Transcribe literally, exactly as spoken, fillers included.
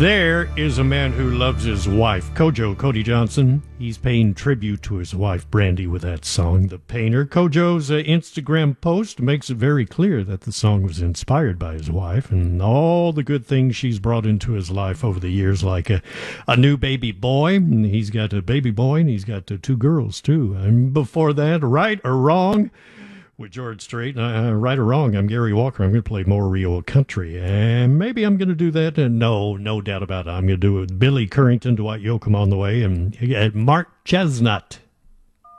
There is a man who loves his wife, Kojo Cody Johnson. He's paying tribute to his wife, Brandy, with that song, The Painter. Kojo's uh, Instagram post makes it very clear that the song was inspired by his wife and all the good things she's brought into his life over the years, like a, a new baby boy. And he's got a baby boy, and he's got uh, two girls, too. And before that, Right or Wrong, with George Strait. Uh, right or wrong, I'm Gary Walker. I'm going to play more real country. And maybe I'm going to do that. And no, no doubt about it. I'm going to do it with Billy Currington, Dwight Yoakam on the way, and uh, Mark Chestnut.